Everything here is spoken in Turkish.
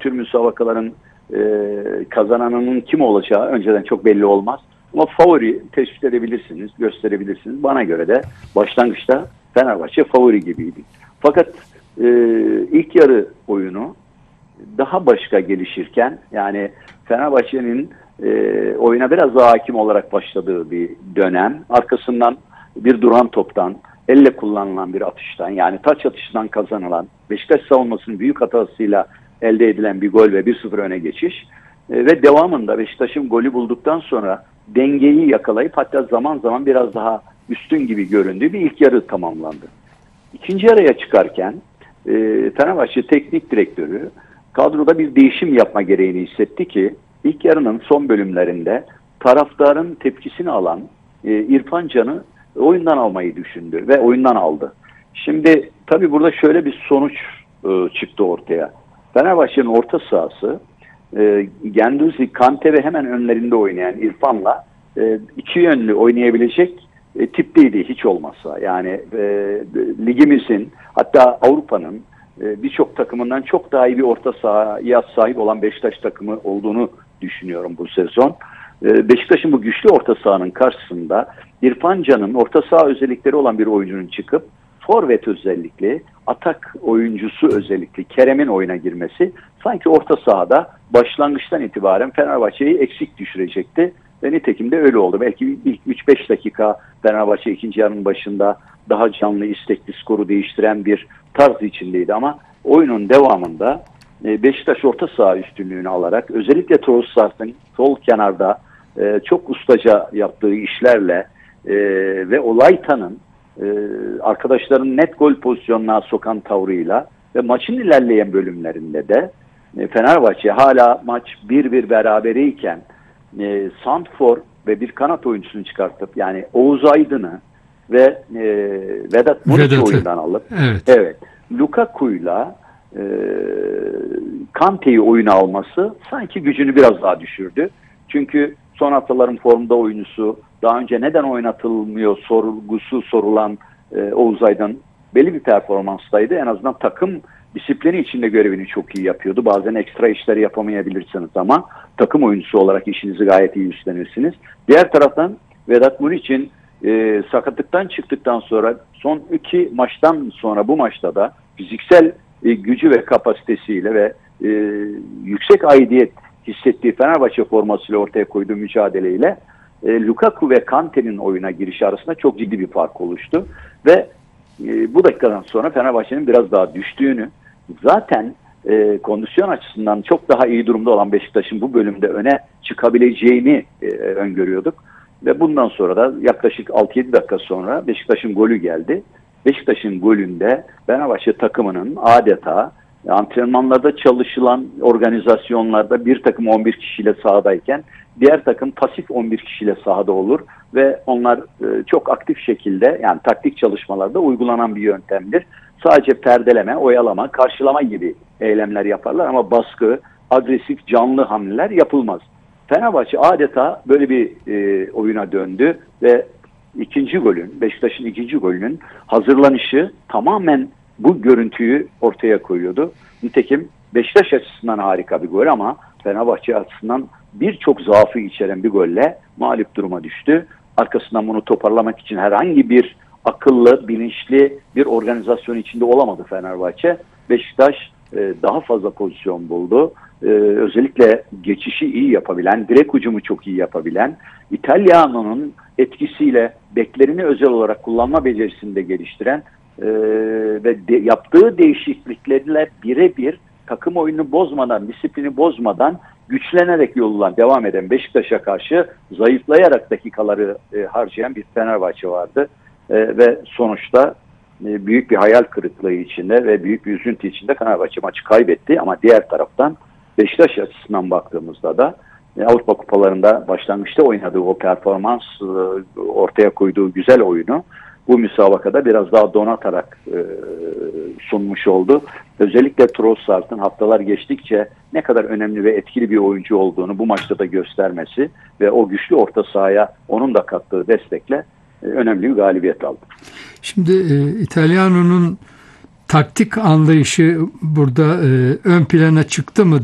tür müsabakaların kazananının kim olacağı önceden çok belli olmaz. Ama favori tespit edebilirsiniz, gösterebilirsiniz. Bana göre de başlangıçta Fenerbahçe favori gibiydi. Fakat ilk yarı oyunu daha başka gelişirken, yani Fenerbahçe'nin oyuna biraz daha hakim olarak başladığı bir dönem, arkasından bir duran toptan, elle kullanılan bir atıştan, yani taç atışından kazanılan, Beşiktaş savunmasının büyük hatasıyla elde edilen bir gol ve 1-0 öne geçiş ve devamında Beşiktaş'ın golü bulduktan sonra dengeyi yakalayıp hatta zaman zaman biraz daha üstün gibi göründüğü bir ilk yarı tamamlandı. İkinci yarıya çıkarken Fenerbahçe teknik direktörü kadroda bir değişim yapma gereğini hissetti ki ilk yarının son bölümlerinde taraftarın tepkisini alan İrfan Can'ı oyundan almayı düşündü ve oyundan aldı. Şimdi tabii burada şöyle bir sonuç çıktı ortaya. Fenerbahçe'nin orta sahası Guendouzi, Kante ve hemen önlerinde oynayan İrfan'la iki yönlü oynayabilecek tipteydi hiç olmazsa. Yani ligimizin, hatta Avrupa'nın birçok takımından çok daha iyi bir orta sahaya sahip olan Beşiktaş takımı olduğunu düşünüyorum bu sezon. Beşiktaş'ın bu güçlü orta sahanın karşısında İrfan Can'ın orta saha özellikleri olan bir oyuncunun çıkıp forvet özellikle, atak oyuncusu özellikle Kerem'in oyuna girmesi sanki orta sahada başlangıçtan itibaren Fenerbahçe'yi eksik düşürecekti. Ve nitekim de öyle oldu. Belki ilk 3-5 dakika Fenerbahçe ikinci yarının başında daha canlı, istekli, skoru değiştiren bir tarz içindeydi ama oyunun devamında Beşiktaş orta saha üstünlüğünü alarak özellikle Trossard'ın sol kenarda çok ustaca yaptığı işlerle ve Olaytan'ın arkadaşların net gol pozisyonuna sokan tavrıyla ve maçın ilerleyen bölümlerinde de Fenerbahçe hala maç 1-1 berabereyken Santfor ve bir kanat oyuncusunu çıkartıp yani Oğuz Aydın'ı ve Vedat Muriç'i oyundan alıp evet, Lukaku'yla Kante'yi oyuna alması sanki gücünü biraz daha düşürdü. Çünkü son haftaların formda oyuncusu, daha önce neden oynatılmıyor sorgusu sorulan Oğuz Aydın belli bir performanstaydı. En azından takım disiplini içinde görevini çok iyi yapıyordu. Bazen ekstra işleri yapamayabilirsiniz ama takım oyuncusu olarak işinizi gayet iyi üstlenirsiniz. Diğer taraftan Vedat Muriç'in sakatlıktan çıktıktan sonra son 2 maçtan sonra bu maçta da fiziksel gücü ve kapasitesiyle ve yüksek aidiyet hissettiği Fenerbahçe formasıyla ortaya koyduğu mücadeleyle Lukaku ve Kante'nin oyuna girişi arasında çok ciddi bir fark oluştu. Ve bu dakikadan sonra Fenerbahçe'nin biraz daha düştüğünü, zaten kondisyon açısından çok daha iyi durumda olan Beşiktaş'ın bu bölümde öne çıkabileceğini öngörüyorduk. Ve bundan sonra da yaklaşık 6-7 dakika sonra Beşiktaş'ın golü geldi. Beşiktaş'ın golünde Fenerbahçe takımının adeta antrenmanlarda çalışılan organizasyonlarda bir takım 11 kişiyle sahadayken diğer takım pasif 11 kişiyle sahada olur ve onlar çok aktif şekilde, yani taktik çalışmalarda uygulanan bir yöntemdir. Sadece perdeleme, oyalama, karşılama gibi eylemler yaparlar ama baskı, agresif, canlı hamleler yapılmaz. Fenerbahçe adeta böyle bir oyuna döndü ve Beşiktaş'ın ikinci golünün hazırlanışı tamamen bu görüntüyü ortaya koyuyordu. Nitekim Beşiktaş açısından harika bir gol ama Fenerbahçe açısından birçok zaafı içeren bir golle mağlup duruma düştü. Arkasından bunu toparlamak için herhangi bir akıllı, bilinçli bir organizasyon içinde olamadı Fenerbahçe. Beşiktaş daha fazla pozisyon buldu. Özellikle geçişi iyi yapabilen, direkt hücumu çok iyi yapabilen, İtalyano'nun etkisiyle beklerini özel olarak kullanma becerisini de geliştiren ve yaptığı değişikliklerle birebir takım oyunu bozmadan, disiplini bozmadan güçlenerek yoluna devam eden Beşiktaş'a karşı zayıflayarak dakikaları harcayan bir Fenerbahçe vardı. Ve sonuçta büyük bir hayal kırıklığı içinde ve büyük bir üzüntü içinde Fenerbahçe maçı kaybetti. Ama diğer taraftan Beşiktaş açısından baktığımızda da Avrupa kupalarında başlangıçta oynadığı o performans, ortaya koyduğu güzel oyunu bu müsabakada biraz daha donatarak sunmuş oldu. Özellikle Trossard'ın haftalar geçtikçe ne kadar önemli ve etkili bir oyuncu olduğunu bu maçta da göstermesi ve o güçlü orta sahaya onun da kattığı destekle önemli bir galibiyet aldı. Şimdi İtalyano'nun taktik anlayışı burada ön plana çıktı mı